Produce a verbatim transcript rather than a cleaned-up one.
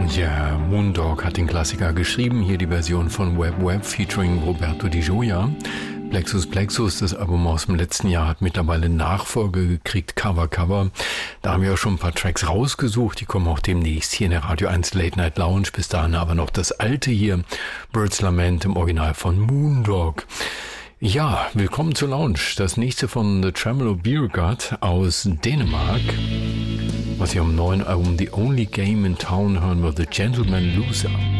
Ja, Moondog hat den Klassiker geschrieben, hier die Version von Web Web featuring Roberto Di Gioia. Plexus Plexus, das Album aus dem letzten Jahr, hat mittlerweile Nachfolge gekriegt, Cover Cover. Da haben wir auch schon ein paar Tracks rausgesucht, die kommen auch demnächst hier in der Radio eins Late Night Lounge. Bis dahin aber noch das alte hier, Bird's Lament im Original von Moondog. Ja, willkommen zur Lounge. Das nächste von The Tremolo Beer God aus Dänemark. Was hier am neuen Album The Only Game in Town hören wir, The Gentleman Loser.